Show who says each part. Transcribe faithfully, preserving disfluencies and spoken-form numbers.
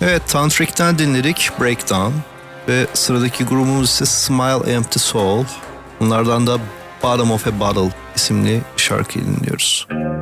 Speaker 1: Evet, Tantric'ten dinledik Breakdown ve sıradaki grubumuz ise Smile Empty Soul. Bunlardan da Bottom of a Bottle isimli şarkıyı dinliyoruz.